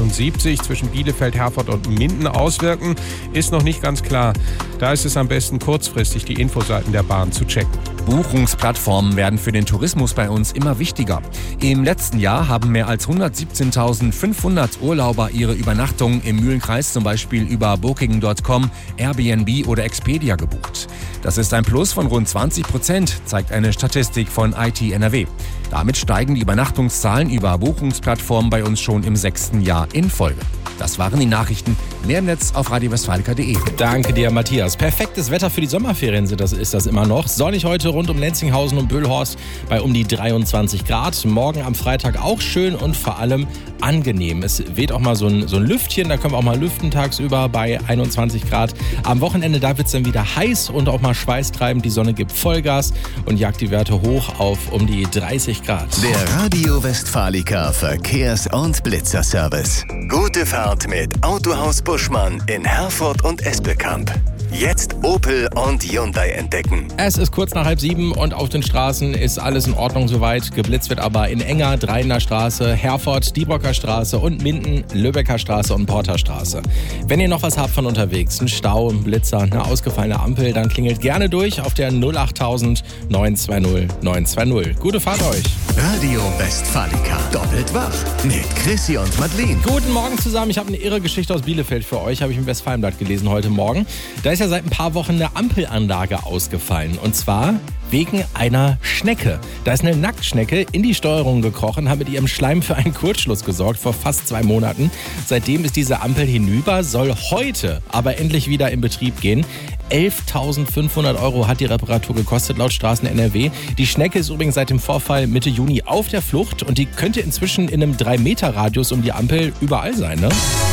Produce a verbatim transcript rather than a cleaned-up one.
fünfundsiebzig zwischen Bielefeld, Herford und Minden auswirken, ist noch nicht ganz klar. Da ist es am besten, kurzfristig die Infoseiten der Bahn zu checken. Buchungsplattformen werden für den Tourismus bei uns immer wichtiger. Im letzten Jahr haben mehr als hundertsiebzehntausendfünfhundert Urlauber ihre Übernachtung im Mühlenkreis zum Beispiel über Booking Punkt com, Airbnb oder Expedia gebucht. Das ist ein Plus von rund zwanzig Prozent, zeigt eine Statistik von I T N R W. Damit steigen die Übernachtungszahlen über Buchungsplattformen bei uns schon im sechsten Jahr in Folge. Das waren die Nachrichten. Mehr im Netz auf radio westfalica punkt de. Danke dir, Matthias. Perfektes Wetter für die Sommerferien sind das, ist das immer noch. Sonnig heute rund um Lenzinghausen und Böhlhorst bei um die dreiundzwanzig Grad. Morgen am Freitag auch schön und vor allem angenehm. Es weht auch mal so ein, so ein Lüftchen, da können wir auch mal lüften tagsüber bei einundzwanzig Grad. Am Wochenende, da wird es dann wieder heiß und auch mal schweißtreibend. Die Sonne gibt Vollgas und jagt die Werte hoch auf um die dreißig Grad. Der Radio Westfalica Verkehrs- und Blitzerservice. Gute Fahrt mit Autohaus Buschmann in Herford und Espelkamp. Jetzt Opel und Hyundai entdecken. Es ist kurz nach halb sieben und auf den Straßen ist alles in Ordnung soweit. Geblitzt wird aber in Enger, Dreiener Straße, Herford, Diebrocker Straße und Minden, Lübecker Straße und Porter Straße. Wenn ihr noch was habt von unterwegs, ein Stau, ein Blitzer, eine ausgefallene Ampel, dann klingelt gerne durch auf der null achttausend neun zwei null neun zwei null. Gute Fahrt euch. Radio Westfalica. Doppelt wach mit Chrissy und Madeleine. Guten Morgen zusammen. Ich habe eine irre Geschichte aus Bielefeld für euch. Habe ich im Westfalenblatt gelesen heute Morgen. Da ist ja seit ein paar Wochen eine Ampelanlage ausgefallen. Und zwar wegen einer Schnecke. Da ist eine Nacktschnecke in die Steuerung gekrochen, hat mit ihrem Schleim für einen Kurzschluss gesorgt vor fast zwei Monaten. Seitdem ist diese Ampel hinüber, soll heute aber endlich wieder in Betrieb gehen. elftausendfünfhundert Euro hat die Reparatur gekostet, laut Straßen N R W. Die Schnecke ist übrigens seit dem Vorfall Mitte Juni auf der Flucht und die könnte inzwischen in einem drei Meter Radius um die Ampel überall sein, ne?